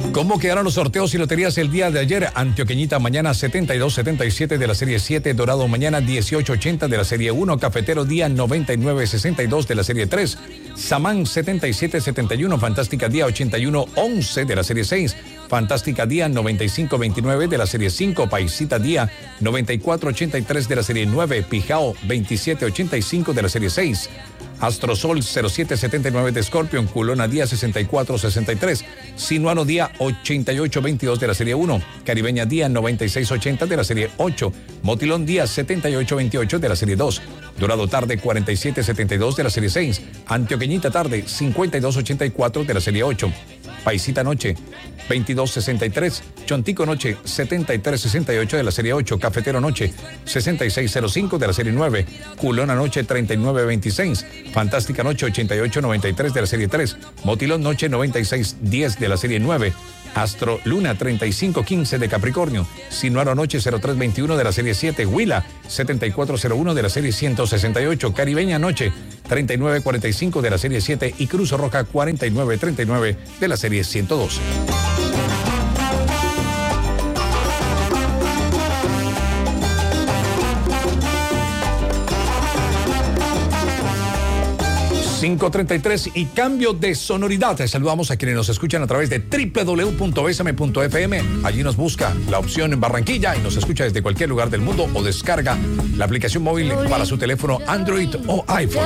¿Cómo quedaron los sorteos y loterías el día de ayer? Antioqueñita mañana 72-77 de la serie 7, Dorado mañana 18-80 de la serie 1, Cafetero día 99-62 de la serie 3, Samán 77-71, Fantástica día 81-11 de la serie 6, Fantástica día 95-29 de la serie 5, Paisita día 94-83 de la serie 9, Pijao 27-85 de la serie 6, Astrosol 0779 de Scorpion, Culona día 6463, Sinuano día 8822 de la serie 1, Caribeña día 9680 de la serie 8, Motilón día 7828 de la serie 2, Dorado tarde 4772 de la serie 6, Antioqueñita tarde 5284 de la serie 8, Paisita noche 2263, Chontico noche 7368 de la serie 8, Cafetero noche 6605 de la serie 9, Culona noche 3926, Fantástica noche 8893 de la serie 3, Motilón noche 9610 de la serie 9, Astro Luna 3515 de Capricornio, Sinuaro noche 0321 de la serie 7, Huila 7401 de la serie 168, Caribeña noche 3945 de la serie 7 y Cruz Roja 4939 de la serie 112. ...5:33 y cambio de sonoridad. Saludamos a quienes nos escuchan a través de www.besame.fm. Allí nos busca la opción en Barranquilla y nos escucha desde cualquier lugar del mundo o descarga la aplicación móvil para su teléfono Android o iPhone.